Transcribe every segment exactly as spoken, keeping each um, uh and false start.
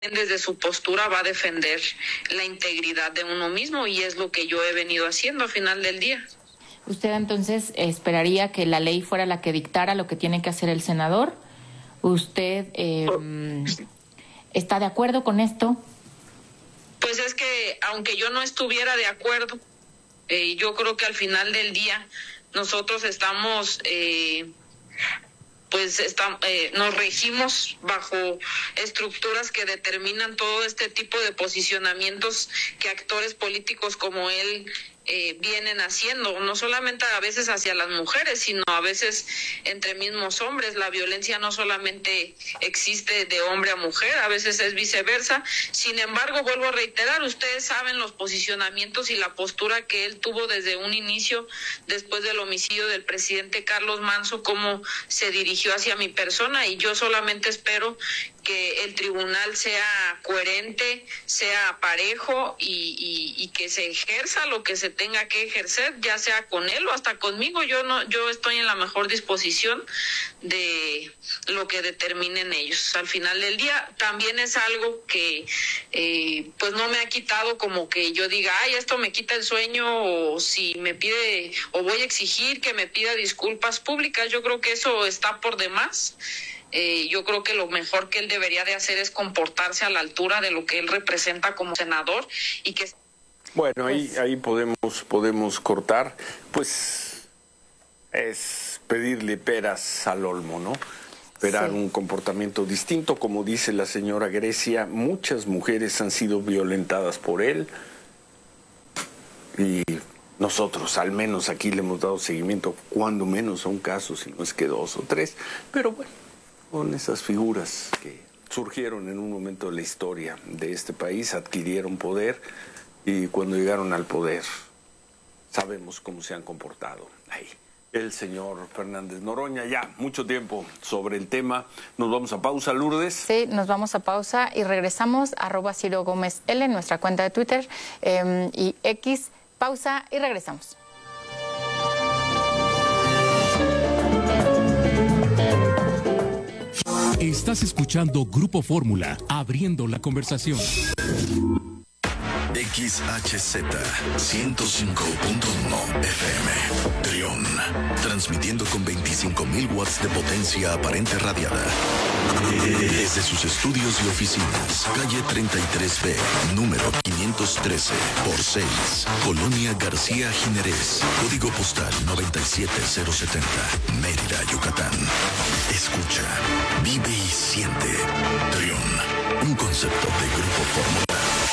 desde su postura va a defender la integridad de uno mismo, y es lo que yo he venido haciendo al final del día. ¿Usted entonces esperaría que la ley fuera la que dictara lo que tiene que hacer el senador? ¿Usted eh, está de acuerdo con esto? Pues es que aunque yo no estuviera de acuerdo, eh, yo creo que al final del día nosotros estamos... Eh, pues está, eh, nos regimos bajo estructuras que determinan todo este tipo de posicionamientos que actores políticos como él eh, vienen haciendo, no solamente a veces hacia las mujeres, sino a veces entre mismos hombres. La violencia no solamente existe de hombre a mujer, a veces es viceversa. Sin embargo, vuelvo a reiterar, ustedes saben los posicionamientos y la postura que él tuvo desde un inicio, después del homicidio del presidente Carlos Manzo, cómo se dirigió hacia mi persona, y yo solamente espero que el tribunal sea coherente, sea parejo y, y, y que se ejerza lo que se tenga que ejercer, ya sea con él o hasta conmigo. Yo no, yo estoy en la mejor disposición de lo que determinen ellos. Al final del día también es algo que eh, pues no me ha quitado como que yo diga, ay, esto me quita el sueño, o si me pide, o voy a exigir que me pida disculpas públicas. Yo creo que eso está por demás. Eh, yo creo que lo mejor que él debería de hacer es comportarse a la altura de lo que él representa como senador, y que... Bueno, ahí, ahí podemos, podemos cortar, pues es pedirle peras al olmo, ¿no? Esperar sí. un comportamiento distinto, como dice la señora Grecia, muchas mujeres han sido violentadas por él, y nosotros al menos aquí le hemos dado seguimiento, cuando menos a un caso, si no es que dos o tres, pero bueno, con esas figuras que surgieron en un momento de la historia de este país, adquirieron poder, y cuando llegaron al poder sabemos cómo se han comportado ahí. El señor Fernández Noroña, ya mucho tiempo sobre el tema. Nos vamos a pausa, Lourdes. Sí, nos vamos a pausa y regresamos. Arroba Ciro Gómez L en nuestra cuenta de Twitter eh, y X. Pausa y regresamos. Estás escuchando Grupo Fórmula, abriendo la conversación. X H Z ciento cinco punto uno F M, Trión, transmitiendo con veinticinco mil watts de potencia aparente radiada. Desde sus estudios y oficinas, calle treinta y tres B, número quinientos trece por seis, Colonia García Jiménez, código postal noventa y siete cero setenta, Mérida, Yucatán. Escucha, vive y siente. Trión, un concepto de Grupo Fórmula.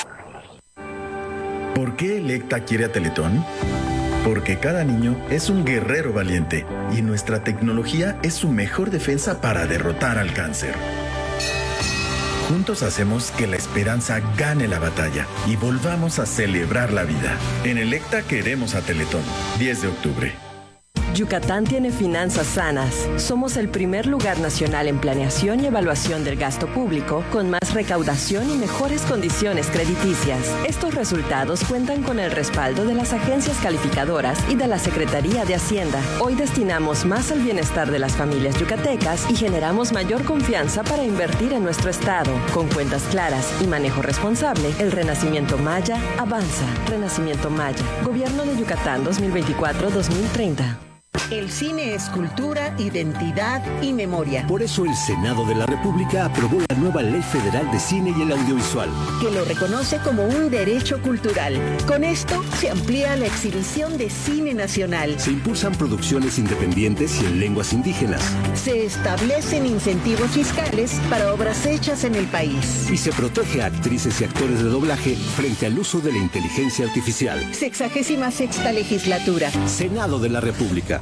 ¿Por qué Electa quiere a Teletón? Porque cada niño es un guerrero valiente y nuestra tecnología es su mejor defensa para derrotar al cáncer. Juntos hacemos que la esperanza gane la batalla y volvamos a celebrar la vida. En Electa queremos a Teletón. diez de octubre. Yucatán tiene finanzas sanas. Somos el primer lugar nacional en planeación y evaluación del gasto público, con más recaudación y mejores condiciones crediticias. Estos resultados cuentan con el respaldo de las agencias calificadoras y de la Secretaría de Hacienda. Hoy destinamos más al bienestar de las familias yucatecas y generamos mayor confianza para invertir en nuestro estado. Con cuentas claras y manejo responsable, el Renacimiento Maya avanza. Renacimiento Maya. Gobierno de Yucatán dos mil veinticuatro a dos mil treinta. El cine es cultura, identidad y memoria. Por eso el Senado de la República aprobó la nueva Ley Federal de Cine y el Audiovisual, que lo reconoce como un derecho cultural. Con esto se amplía la exhibición de cine nacional. Se impulsan producciones independientes y en lenguas indígenas. Se establecen incentivos fiscales para obras hechas en el país. Y se protege a actrices y actores de doblaje frente al uso de la inteligencia artificial. Sexagésima sexta legislatura. Senado de la República.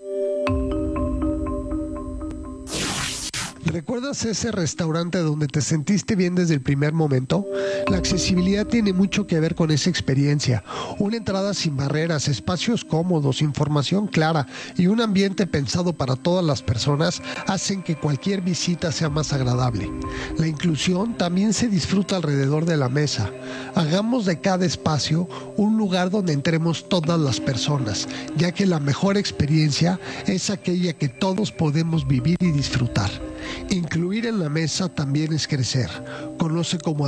¿Recuerdas ese restaurante donde te sentiste bien desde el primer momento? La accesibilidad tiene mucho que ver con esa experiencia. Una entrada sin barreras, espacios cómodos, información clara y un ambiente pensado para todas las personas hacen que cualquier visita sea más agradable. La inclusión también se disfruta alrededor de la mesa. Hagamos de cada espacio un lugar donde entremos todas las personas, ya que la mejor experiencia es aquella que todos podemos vivir y disfrutar. Incluir en la mesa también es crecer. Conoce cómo